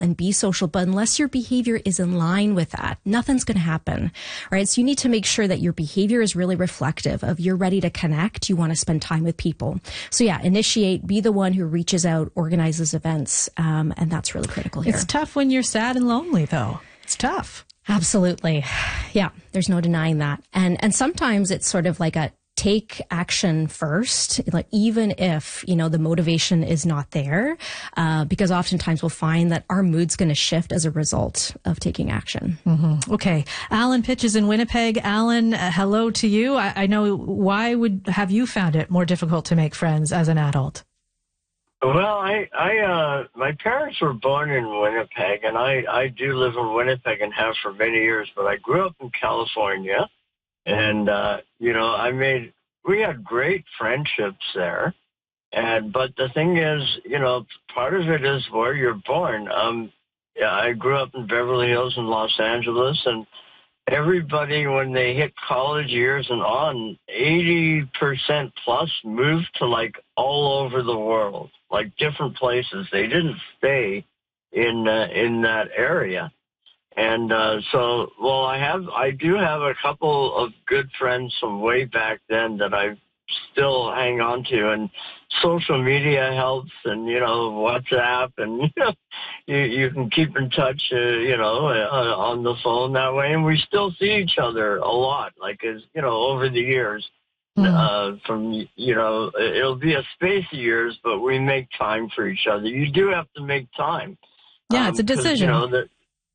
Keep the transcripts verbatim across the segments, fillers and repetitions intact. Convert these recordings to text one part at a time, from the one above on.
and be social. But unless your behavior is in line with that, nothing's going to happen, right? So you need to make sure that your behavior is really reflective of you're ready to connect. You want to spend time with people. So yeah, initiate, be the one who reaches out, organizes events. Um, and that's really critical here. It's tough when you're sad and lonely, though. It's tough. Absolutely. Yeah, there's no denying that. And and sometimes it's sort of like a take action first, like even if, you know, the motivation is not there, uh, because oftentimes we'll find that our mood's going to shift as a result of taking action. Mm-hmm. Okay. Alan pitches in Winnipeg. Alan, uh, hello to you. I, I know, why would have you found it more difficult to make friends as an adult? Well, I, I, uh, my parents were born in Winnipeg, and I, I do live in Winnipeg and have for many years, but I grew up in California, and, uh, you know, I made, we had great friendships there, and, but the thing is, you know, part of it is where you're born. Um, yeah, I grew up in Beverly Hills in Los Angeles, and everybody, when they hit college years and on, eighty percent plus moved to like all over the world, like different places. They didn't stay in uh, in that area. And uh, so, well, I have, I do have a couple of good friends from way back then that I still hang on to, and social media helps, and, you know, WhatsApp, and, you know, you, you can keep in touch, uh, you know, uh, on the phone that way, and we still see each other a lot, like, as, you know, over the years, mm. uh, from, you know, it'll be a space of years, but we make time for each other. You do have to make time. Yeah, um, it's a decision. You know, that,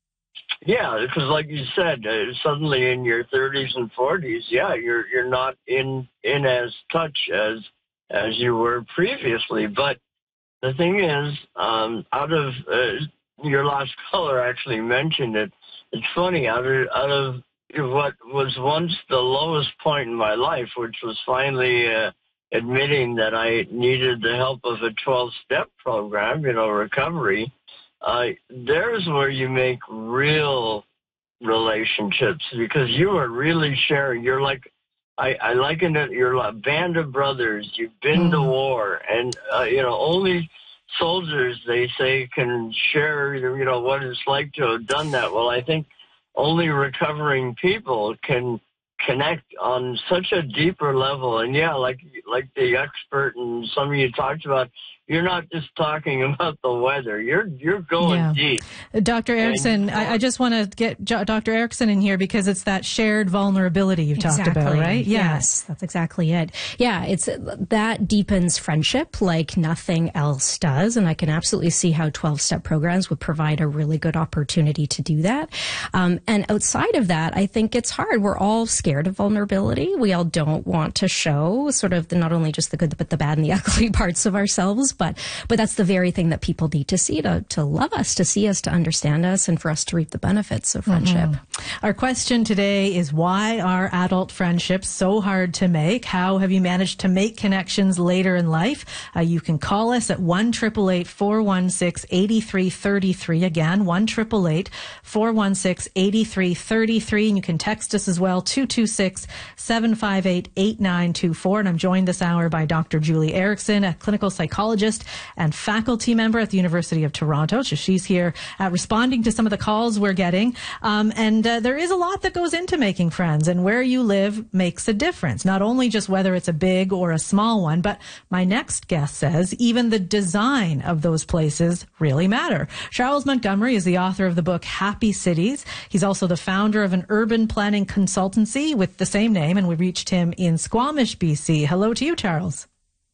yeah, because like you said, uh, suddenly in your thirties and forties, yeah, you're you're not in in as touch as as you were previously. But the thing is, um, out of uh, your last caller actually mentioned it. It's funny, out of out of what was once the lowest point in my life, which was finally uh, admitting that I needed the help of a twelve-step program, you know, recovery. Uh, there's where you make real relationships, because you are really sharing. You're like, I, I liken it, you're a band of brothers. You've been mm. to war, and, uh, you know, only soldiers, they say, can share, you know, what it's like to have done that. Well, I think only recovering people can connect on such a deeper level. And yeah, like like the expert and some of you talked about, you're not just talking about the weather. You're you're going yeah. deep. Doctor Erickson, I, I just want to get Doctor Erickson in here, because it's that shared vulnerability you've exactly. talked about, right? Yeah. Yes, that's exactly it. Yeah, it's that deepens friendship like nothing else does. And I can absolutely see how twelve-step programs would provide a really good opportunity to do that. Um, and outside of that, I think it's hard. We're all scared of vulnerability. We all don't want to show sort of the, not only just the good, but the bad and the ugly parts of ourselves. But but that's the very thing that people need to see, to, to love us, to see us, to understand us, and for us to reap the benefits of friendship. Mm-hmm. Our question today is, why are adult friendships so hard to make? How have you managed to make connections later in life? Uh, you can call us at one eight eight eight, four one six, eight three three three. Again, one eight eight eight, four one six, eight three three three. And you can text us as well, two two six, seven five eight, eight nine two four. And I'm joined this hour by Doctor Julie Erickson, a clinical psychologist and faculty member at the University of Toronto. So she's here uh, responding to some of the calls we're getting. Um, and uh, there is a lot that goes into making friends, and where you live makes a difference. Not only just whether it's a big or a small one, but my next guest says even the design of those places really matter. Charles Montgomery is the author of the book Happy Cities. He's also the founder of an urban planning consultancy with the same name, and we reached him in Squamish, B C. Hello to you, Charles.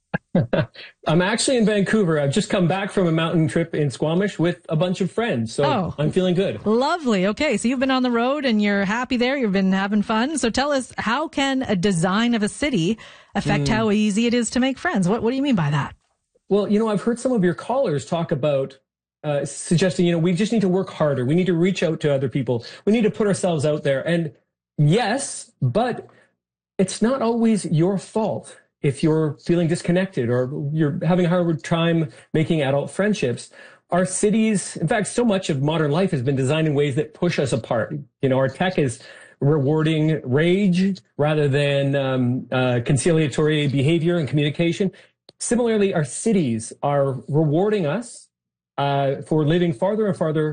I'm actually in Vancouver. I've just come back from a mountain trip in Squamish with a bunch of friends, so oh, I'm feeling good. Lovely. Okay, so you've been on the road and you're happy there. You've been having fun. So tell us, how can a design of a city affect mm. how easy it is to make friends? What What do you mean by that? Well, you know, I've heard some of your callers talk about uh, suggesting, you know, we just need to work harder. We need to reach out to other people. We need to put ourselves out there. And yes, but it's not always your fault if you're feeling disconnected or you're having a hard time making adult friendships. Our cities, in fact, so much of modern life has been designed in ways that push us apart. You know, our tech is rewarding rage rather than um, uh, conciliatory behavior and communication. Similarly, our cities are rewarding us uh, for living farther and farther